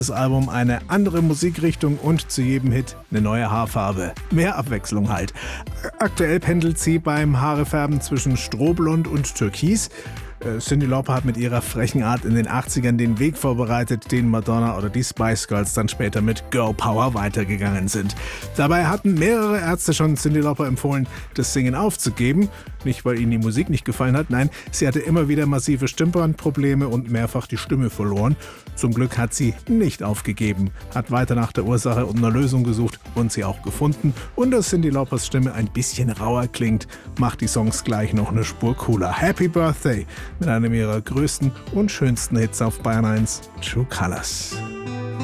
Das Album eine andere Musikrichtung und zu jedem Hit eine neue Haarfarbe. Mehr Abwechslung halt. Aktuell pendelt sie beim Haarefärben zwischen Strohblond und Türkis. Cyndi Lauper hat mit ihrer frechen Art in den 80ern den Weg vorbereitet, den Madonna oder die Spice Girls dann später mit Girl Power weitergegangen sind. Dabei hatten mehrere Ärzte schon Cyndi Lauper empfohlen, das Singen aufzugeben. Nicht, weil ihnen die Musik nicht gefallen hat, nein, sie hatte immer wieder massive Stimmbandprobleme und mehrfach die Stimme verloren. Zum Glück hat sie nicht aufgegeben, hat weiter nach der Ursache und einer Lösung gesucht und sie auch gefunden. Und dass Cyndi Laupers Stimme ein bisschen rauer klingt, macht die Songs gleich noch eine Spur cooler. Happy Birthday mit einem ihrer größten und schönsten Hits auf Bayern 1, True Colors.